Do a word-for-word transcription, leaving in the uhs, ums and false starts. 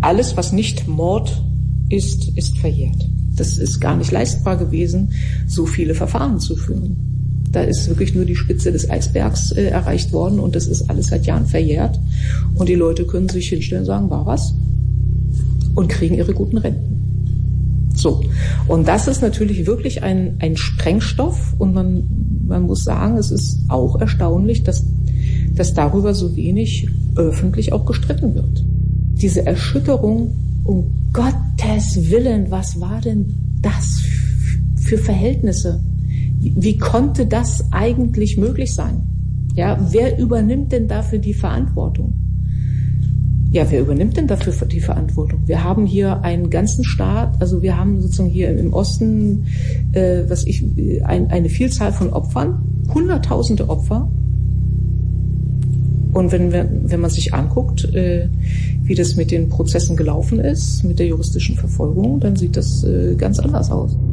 alles, was nicht Mord ist, ist verjährt. Das ist gar nicht leistbar gewesen, so viele Verfahren zu führen. Da ist wirklich nur die Spitze des Eisbergs äh, erreicht worden und das ist alles seit Jahren verjährt. Und die Leute können sich hinstellen und sagen, war was? Und kriegen ihre guten Renten. So. Und das ist natürlich wirklich ein, ein Sprengstoff und man, man muss sagen, es ist auch erstaunlich, dass, dass darüber so wenig öffentlich auch gestritten wird. Diese Erschütterung, um Gottes Willen, was war denn das für Verhältnisse? Wie, wie konnte das eigentlich möglich sein? Ja, wer übernimmt denn dafür die Verantwortung? Ja, wer übernimmt denn dafür die Verantwortung? Wir haben hier einen ganzen Staat, also wir haben sozusagen hier im Osten, äh, was ich, ein, eine Vielzahl von Opfern, hunderttausende Opfer. Und wenn, wenn man sich anguckt, äh, wie das mit den Prozessen gelaufen ist, mit der juristischen Verfolgung, dann sieht das äh, ganz anders aus.